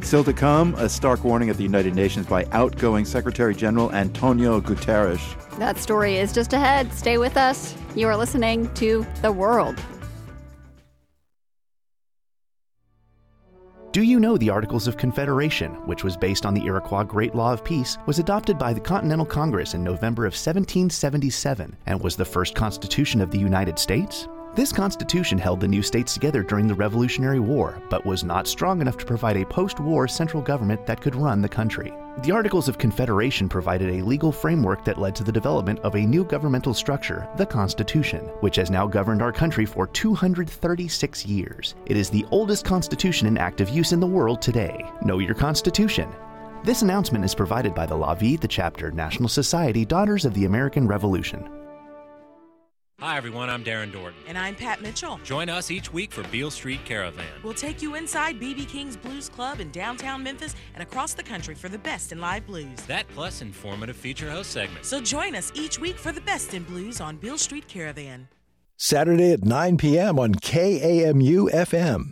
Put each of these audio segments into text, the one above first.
Still to come, a stark warning at the United Nations by outgoing Secretary General Antonio Guterres. That story is just ahead. Stay with us. You are listening to The World. Do you know the Articles of Confederation, which was based on the Iroquois Great Law of Peace, was adopted by the Continental Congress in November of 1777 and was the first Constitution of the United States? This Constitution held the new states together during the Revolutionary War, but was not strong enough to provide a post-war central government that could run the country. The Articles of Confederation provided a legal framework that led to the development of a new governmental structure, the Constitution, which has now governed our country for 236 years. It is the oldest constitution in active use in the world today. Know your Constitution. This announcement is provided by the La Vie, the Chapter, National Society, Daughters of the American Revolution. Hi, everyone. I'm Darren Dorton. And I'm Pat Mitchell. Join us each week for Beale Street Caravan. We'll take you inside B.B. King's Blues Club in downtown Memphis and across the country for the best in live blues. That plus informative feature host segments. So join us each week for the best in blues on Beale Street Caravan. Saturday at 9 p.m. on KAMU FM.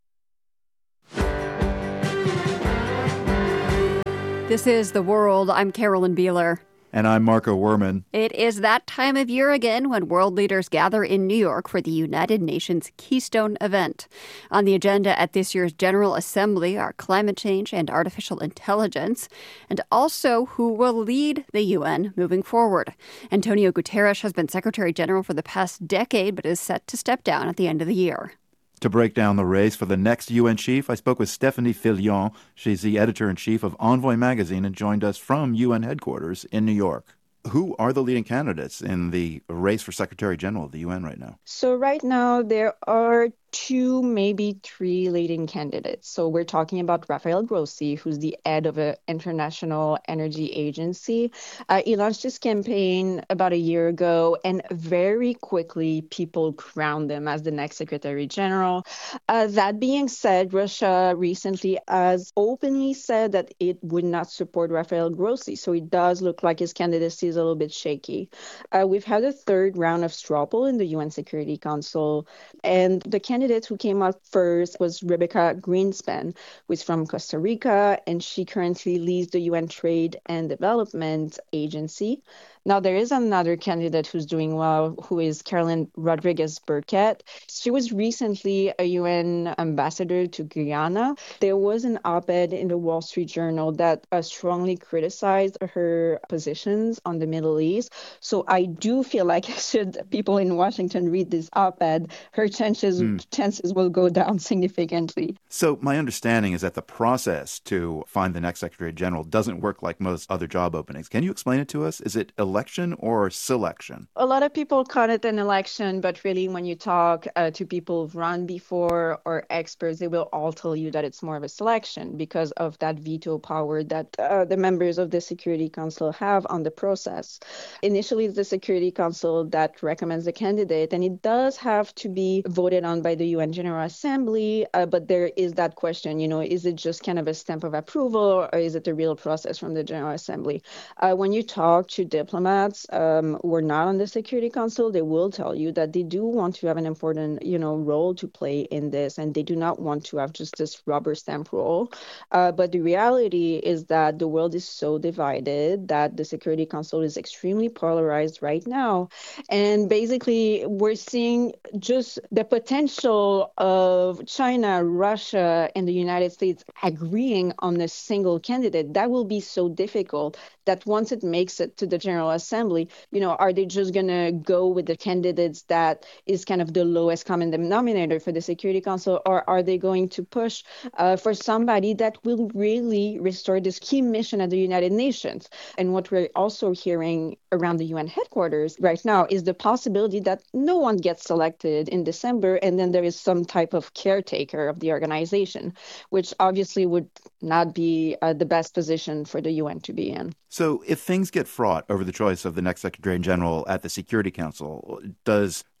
This is The World. I'm Carolyn Beeler. And I'm Marco Werman. It is that time of year again when world leaders gather in New York for the United Nations Keystone event. On the agenda at this year's General Assembly are climate change and artificial intelligence, and also who will lead the UN moving forward. Antonio Guterres has been Secretary General for the past decade, but is set to step down at the end of the year. To break down the race for the next UN chief, I spoke with Stephanie Fillion. She's the editor-in-chief of Envoy magazine and joined us from UN headquarters in New York. Who are the leading candidates in the race for Secretary General of the UN right now? So right now there are 2, maybe 3 leading candidates. So we're talking about Rafael Grossi, who's the head of an international energy agency. He launched his campaign about a year ago, and very quickly people crowned him as the next Secretary General. That being said, Russia recently has openly said that it would not support Rafael Grossi. So it does look like his candidacy is a little bit shaky. We've had a third round of straw poll in the UN Security Council, and the candidate who came out first was Rebecca Greenspan, who is from Costa Rica, and she currently leads the UN Trade and Development Agency. Now, there is another candidate who's doing well, who is Carolyn Rodriguez Burkett. She was recently a UN ambassador to Guyana. There was an op-ed in the Wall Street Journal that strongly criticized her positions on the Middle East. So I do feel like should people in Washington read this op-ed, her chances will go down significantly. So my understanding is that the process to find the next Secretary General doesn't work like most other job openings. Can you explain it to us? Is it election or selection? A lot of people call it an election, but really when you talk to people who've run before or experts, they will all tell you that it's more of a selection because of that veto power that the members of the Security Council have on the process. Initially, it's the Security Council that recommends the candidate, and it does have to be voted on by the UN General Assembly, but there is that question, is it just kind of a stamp of approval or is it a real process from the General Assembly? When you talk to diplomats who are not on the Security Council, they will tell you that they do want to have an important, role to play in this, and they do not want to have just this rubber stamp role. But the reality is that the world is so divided that the Security Council is extremely polarized right now. And basically, we're seeing just the potential of China, Russia, and the United States agreeing on a single candidate. That will be so difficult that once it makes it to the General Assembly, are they just going to go with the candidates that is kind of the lowest common denominator for the Security Council, or are they going to push for somebody that will really restore this key mission at the United Nations? And what we're also hearing around the UN headquarters right now is the possibility that no one gets selected in December, and then there is some type of caretaker of the organization, which obviously would not be the best position for the UN to be in. So if things get fraught over the choice of the next Secretary General at the Security Council, does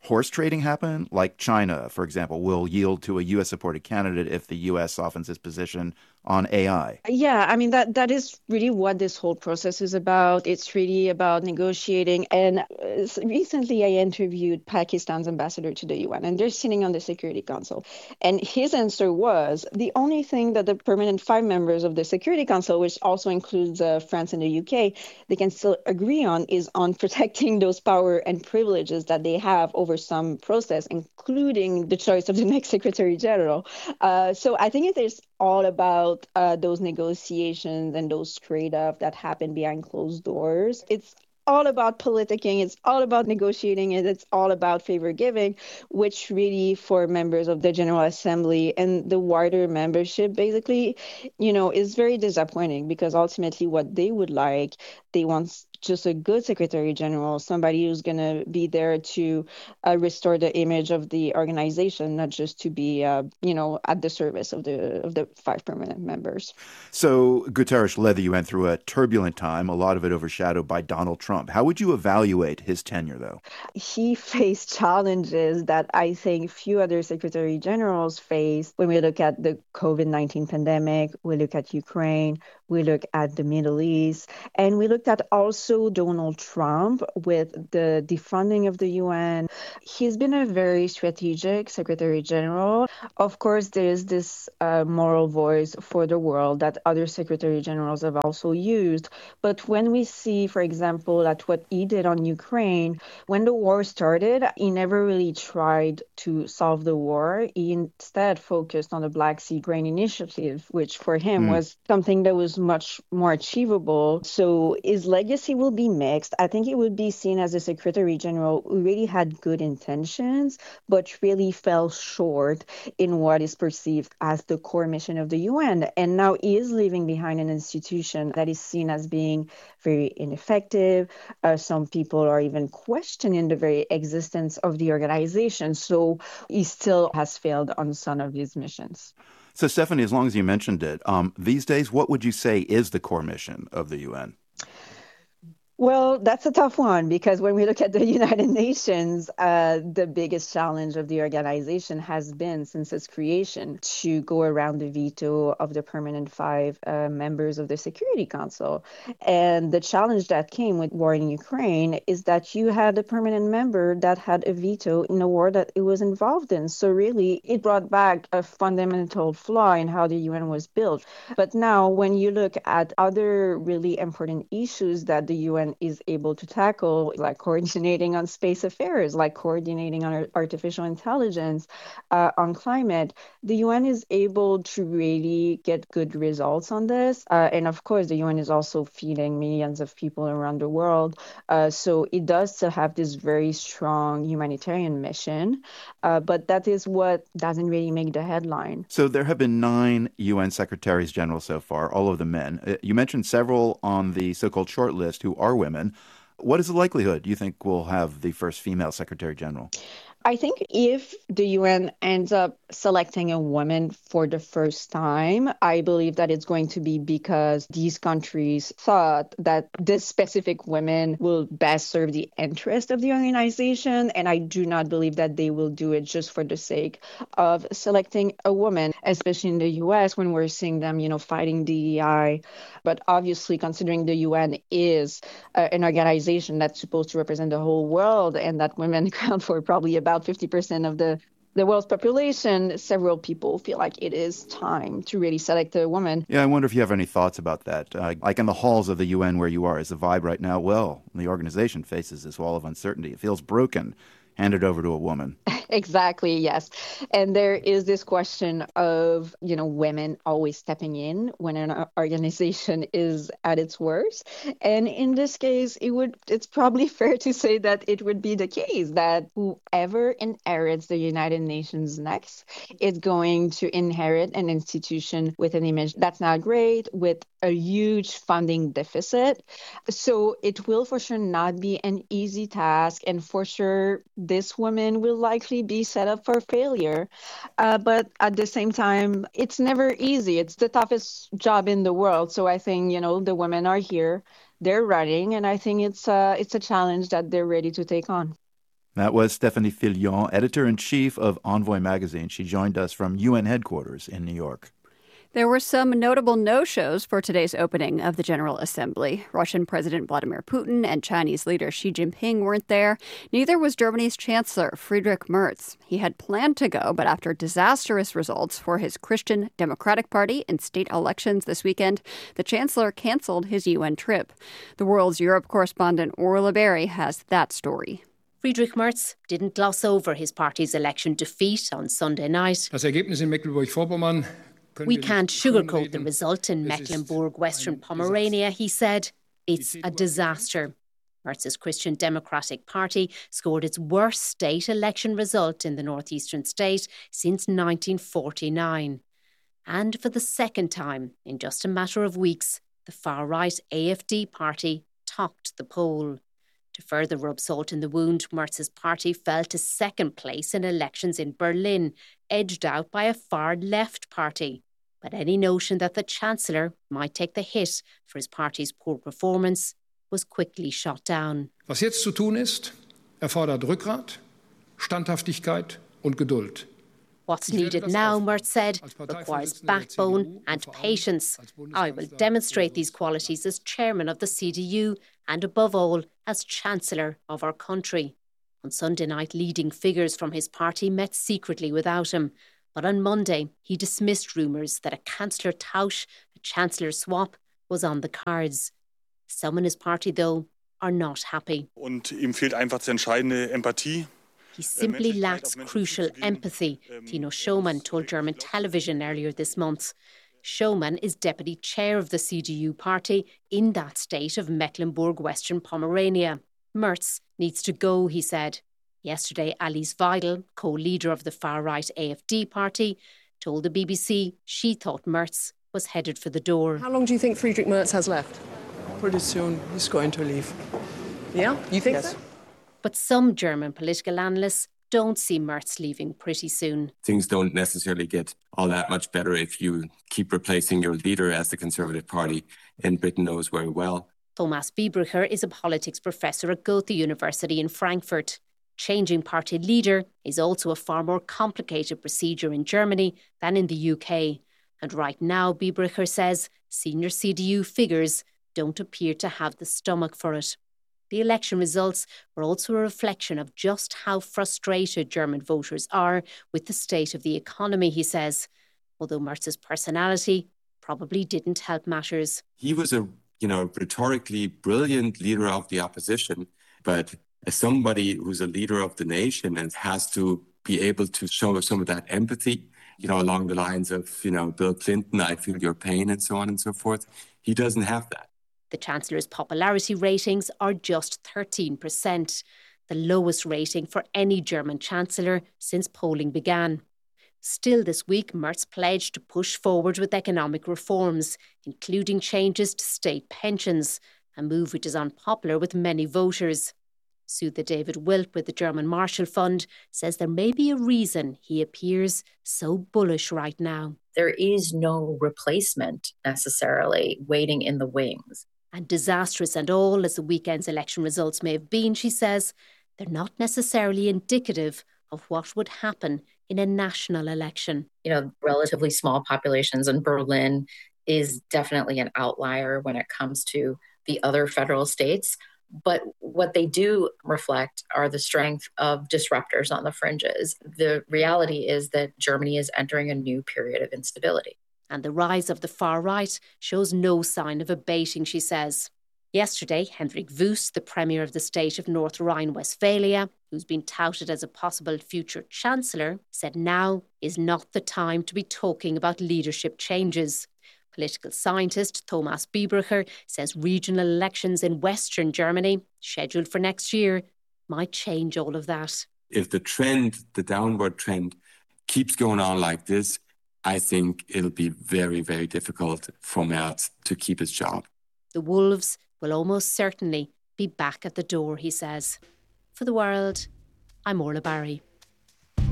horse trading happen? Like China, for example, will yield to a U.S.-supported candidate if the U.S. softens its position on AI. Yeah, I mean that is really what this whole process is about. It's really about negotiating. And recently I interviewed Pakistan's ambassador to the UN, and they're sitting on the Security Council. And his answer was the only thing that the permanent five members of the Security Council, which also includes France and the UK, they can still agree on is on protecting those power and privileges that they have over some process, including the choice of the next Secretary General. So I think it is all about those negotiations and those trade-offs that happen behind closed doors. It's all about politicking. It's all about negotiating, and it's all about favor giving, which really for members of the General Assembly and the wider membership, basically, is very disappointing because ultimately what they would like, they want just a good Secretary General, somebody who's going to be there to restore the image of the organization, not just to be, at the service of the five permanent members. So Guterres led the UN through a turbulent time, a lot of it overshadowed by Donald Trump. How would you evaluate his tenure, though? He faced challenges that I think few other Secretary Generals faced. When we look at the COVID-19 pandemic, we look at Ukraine, we look at the Middle East, and we looked at also Donald Trump with the defunding of the UN. He's been a very strategic Secretary General. Of course, there is this moral voice for the world that other Secretary Generals have also used. But when we see, for example, that what he did on Ukraine, when the war started, he never really tried to solve the war. He instead focused on the Black Sea Grain Initiative, which for him was something that was much more achievable. So his legacy will be mixed. I think it would be seen as a Secretary General who really had good intentions, but really fell short in what is perceived as the core mission of the UN. And now he is leaving behind an institution that is seen as being very ineffective. Some people are even questioning the very existence of the organization. So he still has failed on some of his missions. So, Stephanie, as long as you mentioned it, these days, what would you say is the core mission of the UN? Well, that's a tough one because when we look at the United Nations, the biggest challenge of the organization has been since its creation to go around the veto of the permanent five members of the Security Council. And the challenge that came with war in Ukraine is that you had a permanent member that had a veto in a war that it was involved in. So really, it brought back a fundamental flaw in how the UN was built. But now when you look at other really important issues that the UN is able to tackle, like coordinating on space affairs, like coordinating on artificial intelligence, on climate, the UN is able to really get good results on this. And of course, the UN is also feeding millions of people around the world. So it does still have this very strong humanitarian mission, but that is what doesn't really make the headline. So there have been 9 UN Secretaries General so far, all of them men. You mentioned several on the so-called short list who are women. What is the likelihood you think we'll have the first female Secretary General? I think if the UN ends up selecting a woman for the first time, I believe that it's going to be because these countries thought that this specific woman will best serve the interest of the organization. And I do not believe that they will do it just for the sake of selecting a woman, especially in the US when we're seeing them, fighting DEI. But obviously, considering the UN is an organization that's supposed to represent the whole world and that women account for probably about 50% of the world's population, several people feel like it is time to really select a woman. Yeah, I wonder if you have any thoughts about that. Like in the halls of the UN where you are, is the vibe right now, well, the organization faces this wall of uncertainty. It feels broken. Hand it over to a woman. Exactly, yes. And there is this question of, women always stepping in when an organization is at its worst. And in this case, it's probably fair to say that it would be the case that whoever inherits the United Nations next is going to inherit an institution with an image that's not great, with a huge funding deficit. So it will for sure not be an easy task. And for sure, this woman will likely be set up for failure. But at the same time, it's never easy. It's the toughest job in the world. So I think, the women are here, they're running, and I think it's a challenge that they're ready to take on. That was Stephanie Filion, editor-in-chief of Envoy magazine. She joined us from UN headquarters in New York. There were some notable no-shows for today's opening of the General Assembly. Russian President Vladimir Putin and Chinese leader Xi Jinping weren't there. Neither was Germany's Chancellor, Friedrich Merz. He had planned to go, but after disastrous results for his Christian Democratic Party in state elections this weekend, the Chancellor canceled his UN trip. The World's Europe correspondent Orla Berry has that story. Friedrich Merz didn't gloss over his party's election defeat on Sunday night. Das Ergebnis in Mecklenburg-Vorpommern. We can't sugarcoat the result in Mecklenburg-Western Pomerania, he said. It's a disaster. Merz's Christian Democratic Party scored its worst state election result in the northeastern state since 1949. And for the second time in just a matter of weeks, the far-right AfD party topped the poll. To further rub salt in the wound, Merz's party fell to second place in elections in Berlin, edged out by a far-left party. But any notion that the Chancellor might take the hit for his party's poor performance was quickly shot down. Was jetzt zu tun ist, erfordert Rückgrat, Standhaftigkeit und Geduld. What's needed now, Merz said, requires backbone and patience. I will demonstrate these qualities as chairman of the CDU and, above all, as Chancellor of our country. On Sunday night, leading figures from his party met secretly without him. But on Monday, he dismissed rumours that a Kanzler-Tausch, a Chancellor swap, was on the cards. Some in his party, though, are not happy. Und ihm fehlt einfach die entscheidende Empathie. He simply lacks crucial empathy, Tino Schoemann told German television earlier this month. Schoemann is deputy chair of the CDU party in that state of Mecklenburg-Western Pomerania. Merz needs to go, he said. Yesterday, Alice Weidel, co-leader of the far-right AfD party, told the BBC she thought Merz was headed for the door. How long do you think Friedrich Merz has left? Pretty soon he's going to leave. Yeah? You think Yes. so? But some German political analysts don't see Merz leaving pretty soon. Things don't necessarily get all that much better if you keep replacing your leader, as the Conservative Party in Britain knows very well. Thomas Biebricher is a politics professor at Goethe University in Frankfurt. Changing party leader is also a far more complicated procedure in Germany than in the UK. And right now, Biebricher says, senior CDU figures don't appear to have the stomach for it. The election results were also a reflection of just how frustrated German voters are with the state of the economy, he says, although Merz's personality probably didn't help matters. He was a rhetorically brilliant leader of the opposition, but as somebody who's a leader of the nation and has to be able to show some of that empathy, along the lines of, Bill Clinton, I feel your pain and so on and so forth, he doesn't have that. The Chancellor's popularity ratings are just 13%, the lowest rating for any German Chancellor since polling began. Still this week, Merz pledged to push forward with economic reforms, including changes to state pensions, a move which is unpopular with many voters. Soother David Wilt with the German Marshall Fund says there may be a reason he appears so bullish right now. There is no replacement necessarily waiting in the wings. And disastrous and all as the weekend's election results may have been, she says, they're not necessarily indicative of what would happen in a national election. Relatively small populations in Berlin is definitely an outlier when it comes to the other federal states. But what they do reflect are the strength of disruptors on the fringes. The reality is that Germany is entering a new period of instability. And the rise of the far right shows no sign of abating, she says. Yesterday, Hendrik Wüst, the Premier of the state of North Rhine-Westphalia, who's been touted as a possible future Chancellor, said now is not the time to be talking about leadership changes. Political scientist Thomas Biebricher says regional elections in Western Germany, scheduled for next year, might change all of that. If the downward trend, keeps going on like this, I think it'll be very, very difficult for Merz to keep his job. The Wolves will almost certainly be back at the door, he says. For The World, I'm Orla Barry.